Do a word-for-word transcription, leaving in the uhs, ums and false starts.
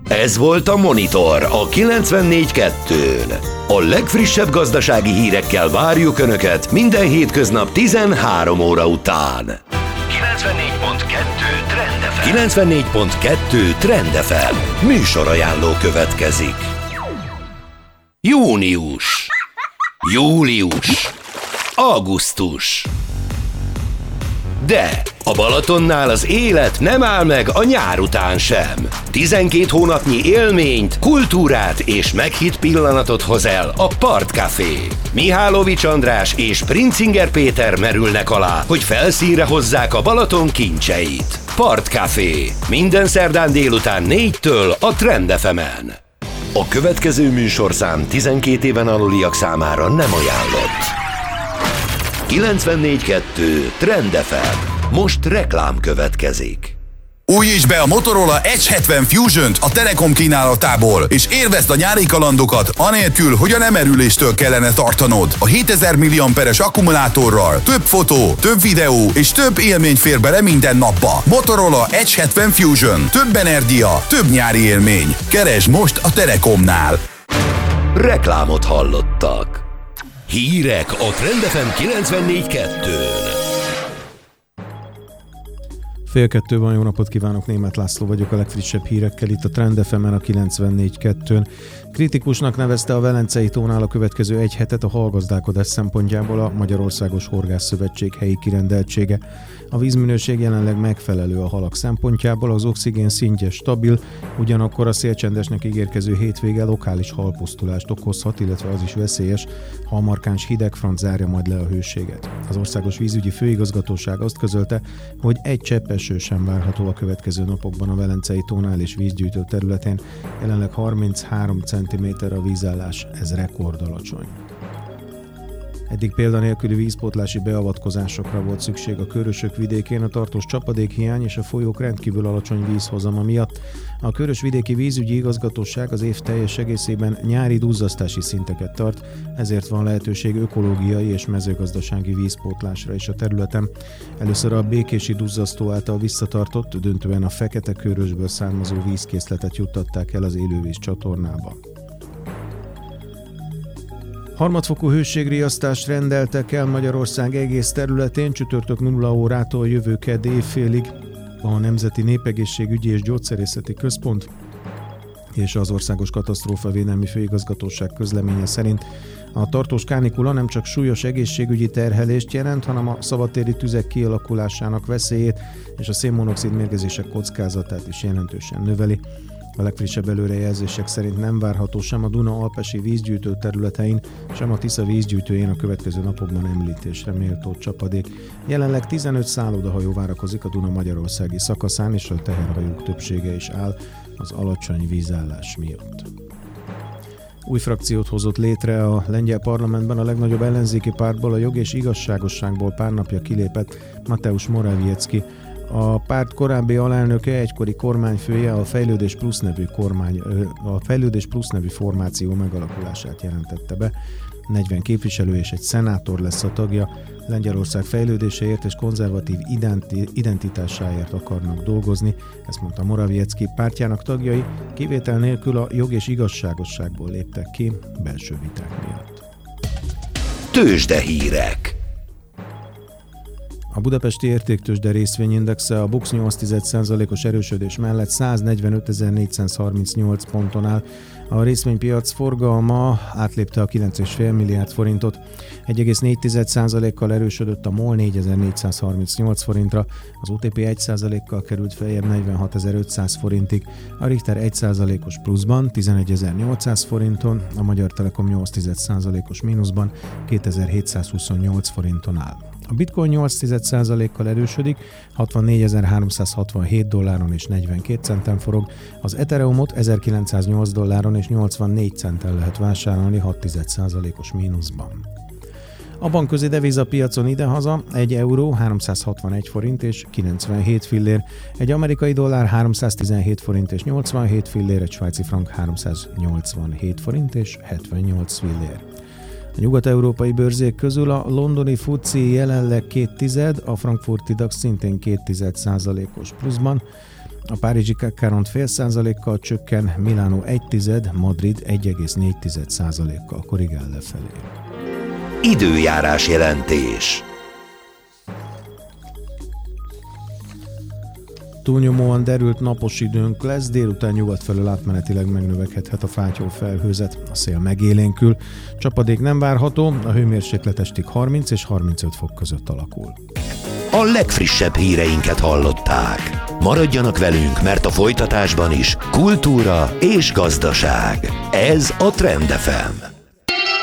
Ez volt a Monitor a kilencvennégy kettőn. A legfrissebb gazdasági hírekkel várjuk Önöket minden hétköznap tizenhárom óra után. kilencvennégy pont kettő Trend ef em. kilencvennégy pont kettő Trend ef em. Műsorajánló következik. Június. Július. Augusztus. De a Balatonnál az élet nem áll meg a nyár után sem. tizenkét hónapnyi élményt, kultúrát és meghitt pillanatot hoz el a Partcafé. Mihálovics András és Princinger Péter merülnek alá, hogy felszínre hozzák a Balaton kincseit. Partcafé. Minden szerdán délután négytől a Trend ef emen. A következő műsorszám tizenkét éven aluliak számára nem ajánlott. kilencvennégy kettő Trend ef em. Most reklám következik. Újítsd be a Motorola Edge hetven Fusion-t a Telekom kínálatából, és élvezd a nyári kalandokat, anélkül, hogy a lemerüléstől kellene tartanod. A hétezer milliamperes akkumulátorral több fotó, több videó és több élmény fér bele minden napba. Motorola Edge hetven Fusion. Több energia, több nyári élmény. Keresd most a Telekomnál. Reklámot hallottak. Hírek a Trend ef em kilencvennégy kettőn. Fél kettő van, jó napot kívánok, Németh László vagyok a legfrissebb hírekkel itt a Trend ef emen a kilencvennégy kettőn. Kritikusnak nevezte a Velencei tónál a következő egy hetet a halgazdálkodás szempontjából a Magyarországos Horgászszövetség helyi kirendeltsége. A vízminőség jelenleg megfelelő a halak szempontjából, az oxigén szintje stabil, ugyanakkor a szélcsendesnek ígérkező hétvége lokális halpusztulást okozhat, illetve az is veszélyes, ha a markáns hidegfront zárja majd le a hőséget. Az Országos Vízügyi Főigazgatóság azt közölte, hogy egy csepp eső sem várható a következő napokban a Velencei tónál és vízgyűjtő területén, jelenleg harminchárom centiméter a vízállás, ez rekordalacsony. Eddig példanélküli vízpótlási beavatkozásokra volt szükség a Körösök vidékén a tartós csapadékhiány és a folyók rendkívül alacsony vízhozama miatt. A Körös-vidéki Vízügyi Igazgatóság az év teljes egészében nyári duzzasztási szinteket tart, ezért van lehetőség ökológiai és mezőgazdasági vízpótlásra is a területen. Először a békési duzzasztó által visszatartott, döntően a Fekete-Körösből származó vízkészletet juttatták el az élővíz csatornába. Harmadfokú hőségriasztást rendeltek el Magyarország egész területén csütörtök nulla órától jövő kedd évfélig. A Nemzeti Népegészségügyi és Gyógyszerészeti Központ és az Országos Katasztrófavédelmi Főigazgatóság közleménye szerint a tartós kánikula nem csak súlyos egészségügyi terhelést jelent, hanem a szabadtéri tüzek kialakulásának veszélyét és a szénmonoxid mérgezések kockázatát is jelentősen növeli. A legfrissebb előrejelzések szerint nem várható sem a Duna-alpesi vízgyűjtő területein, sem a Tisza vízgyűjtőjén a következő napokban említésre méltó csapadék. Jelenleg tizenöt szállodahajó várakozik a Duna magyarországi szakaszán, és a teherhajók többsége is áll az alacsony vízállás miatt. Új frakciót hozott létre a lengyel parlamentben a legnagyobb ellenzéki pártból, a Jog és Igazságosságból pár napja kilépett Mateusz Morawiecki. A párt korábbi alelnöke, egykori kormányfője a Fejlődés Plusz nevű, kormány, a Fejlődés Plusz nevű formáció megalakulását jelentette be. negyven képviselő és egy szenátor lesz a tagja. Lengyelország fejlődéséért és konzervatív identi- identitásáért akarnak dolgozni, ezt mondta Morawiecki. Pártjának tagjai kivétel nélkül a Jog és Igazságosságból léptek ki belső viták miatt. Tőzsdehírek. A budapesti értéktőzsde részvényindexe a Bux nyolc egész egy százalékos erősödés mellett száznegyvenötezer-négyszázharmincnyolc ponton áll. A részvénypiac forgalma átlépte a kilenc egész öt milliárd forintot. egy egész négy százalékkal erősödött a MOL négyezer-négyszázharmincnyolc forintra, az o té pé egy százalékkal került feljebb negyvenhatezer-ötszáz forintig, a Richter egy százalékos pluszban tizenegyezer-nyolcszáz forinton, a Magyar Telekom nyolc egész egy százalékos mínuszban kétezer-hétszázhuszonnyolc forinton áll. A Bitcoin nyolc egész egy százalékkal erősödik, hatvannégyezer-háromszázhatvanhét dolláron és negyvenkét centen forog, az Ethereumot ezerkilencszáznyolc dolláron és nyolcvannégy centen lehet vásárolni hat egész egy százalékos mínuszban. A bankközi devizapiacon idehaza egy euró háromszázhatvanegy forint és kilencvenhét fillér, egy amerikai dollár háromszáztizenhét forint és nyolcvanhét fillér, egy svájci frank háromszáznyolcvanhét forint és hetvennyolc fillér. A nyugat-európai bőrzék közül a londoni fuci jelenleg két tized, a frankfurti DAX szintén két tized százalékos pluszban, a párizsi cé á cé Quarante fél százalékkal csökken, Milánó egy tized, Madrid egy egész négy tized százalékkal korrigál lefelé. Időjárás jelentés. Túlnyomóan derült napos időnk lesz, délután nyugat felől átmenetileg megnövekedhet a fátyol felhőzet, a szél megélénkül, csapadék nem várható, a hőmérséklet estig harminc és harmincöt fok között alakul. A legfrissebb híreinket hallották. Maradjanak velünk, mert a folytatásban is kultúra és gazdaság. Ez a Trend ef em.